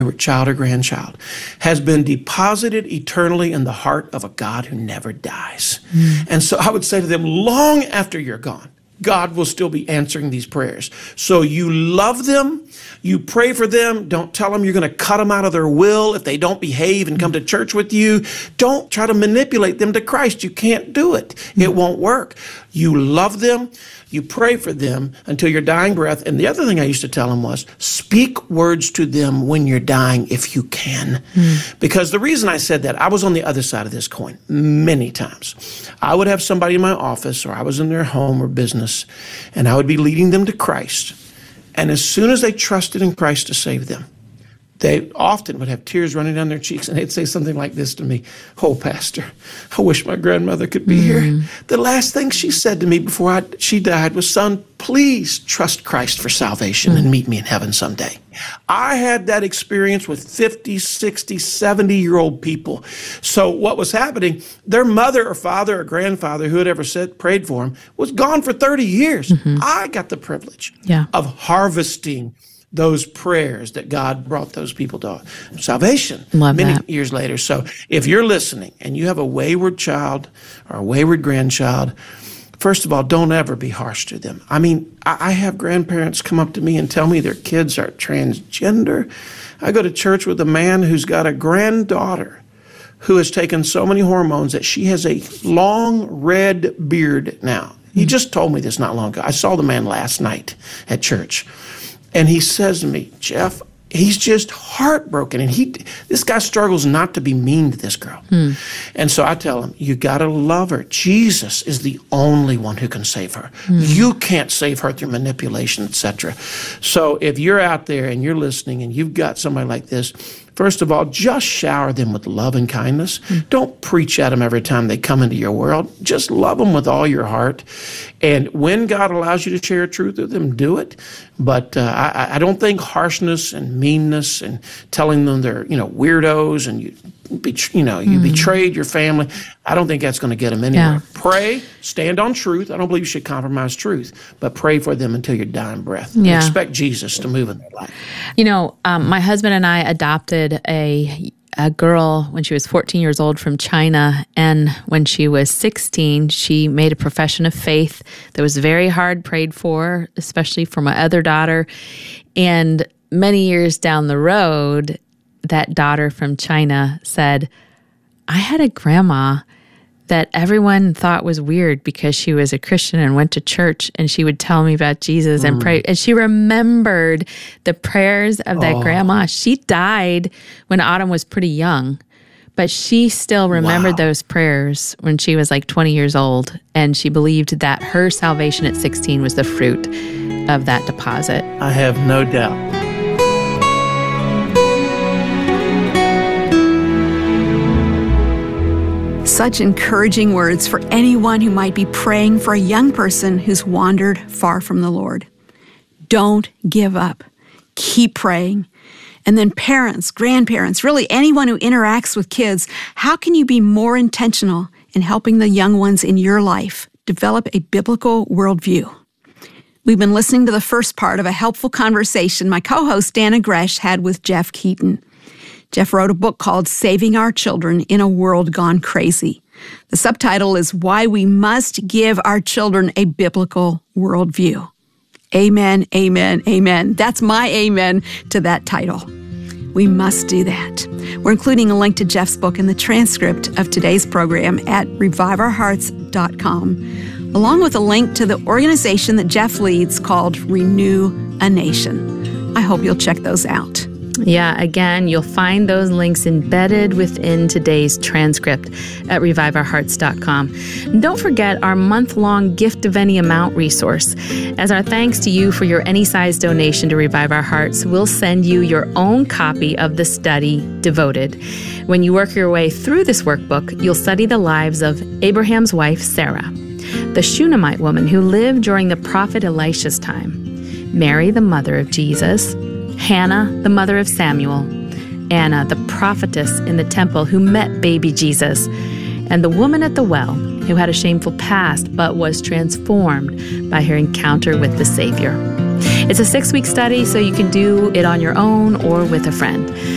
child or grandchild has been deposited eternally in the heart of a God who never dies. And so I would say to them, long after you're gone, God will still be answering these prayers. So you love them, you pray for them, don't tell them you're going to cut them out of their will if they don't behave and come to church with you. Don't try to manipulate them to Christ. You can't do it. It won't work. You love them, you pray for them until your dying breath. And the other thing I used to tell them was, speak words to them when you're dying if you can. Because the reason I said that, I was on the other side of this coin many times. I would have somebody in my office, or I was in their home or business, and I would be leading them to Christ. And as soon as they trusted in Christ to save them, they often would have tears running down their cheeks, and they'd say something like this to me: "Oh, Pastor, I wish my grandmother could be here. The last thing she said to me before she died was, 'Son, please trust Christ for salvation and meet me in heaven someday.'" I had that experience with 50, 60, 70-year-old people. So what was happening, their mother or father or grandfather, who had ever prayed for them, was gone for 30 years. I got the privilege of harvesting those prayers that God brought those people to salvation many years later. So if you're listening and you have a wayward child or a wayward grandchild, first of all, don't ever be harsh to them. I mean, I have grandparents come up to me and tell me their kids are transgender. I go to church with a man who's got a granddaughter who has taken so many hormones that she has a long red beard now. He just told me this not long ago. I saw the man last night at church. And he says to me, "Jeff," he's just heartbroken. And this guy struggles not to be mean to this girl. And so I tell him, you got to love her. Jesus is the only one who can save her. You can't save her through manipulation, etc. So if you're out there and you're listening and you've got somebody like this, first of all, just shower them with love and kindness. Don't preach at them every time they come into your world. Just love them with all your heart. And when God allows you to share truth with them, do it. But I don't think harshness and meanness and telling them they're weirdos and you betrayed your family, I don't think that's going to get them anywhere. Pray, stand on truth. I don't believe you should compromise truth, but pray for them until your dying breath. And expect Jesus to move in their life. My husband and I adopted a girl when she was 14 years old from China, and when she was 16, she made a profession of faith that was very hard prayed for, especially for my other daughter. And many years down the road, that daughter from China said, "I had a grandma that everyone thought was weird because she was a Christian and went to church, and she would tell me about Jesus and pray." And she remembered the prayers of that grandma. She died when Autumn was pretty young, but she still remembered those prayers when she was like 20 years old, and she believed that her salvation at 16 was the fruit of that deposit. I have no doubt. Such encouraging words for anyone who might be praying for a young person who's wandered far from the Lord. Don't give up. Keep praying. And then parents, grandparents, really anyone who interacts with kids, how can you be more intentional in helping the young ones in your life develop a biblical worldview? We've been listening to the first part of a helpful conversation my co-host Dana Gresh had with Jeff Keaton. Jeff wrote a book called Saving Our Children in a World Gone Crazy. The subtitle is Why We Must Give Our Children a Biblical Worldview. Amen, amen, amen. That's my amen to that title. We must do that. We're including a link to Jeff's book in the transcript of today's program at reviveourhearts.com, along with a link to the organization that Jeff leads called Renew a Nation. I hope you'll check those out. Yeah, again, you'll find those links embedded within today's transcript at reviveourhearts.com. And don't forget our month-long Gift of Any Amount resource. As our thanks to you for your any size donation to Revive Our Hearts, we'll send you your own copy of the study, Devoted. When you work your way through this workbook, you'll study the lives of Abraham's wife, Sarah, the Shunammite woman who lived during the prophet Elisha's time, Mary, the mother of Jesus, Hannah, the mother of Samuel, Anna, the prophetess in the temple who met baby Jesus, and the woman at the well who had a shameful past but was transformed by her encounter with the Savior. It's a 6-week study, so you can do it on your own or with a friend.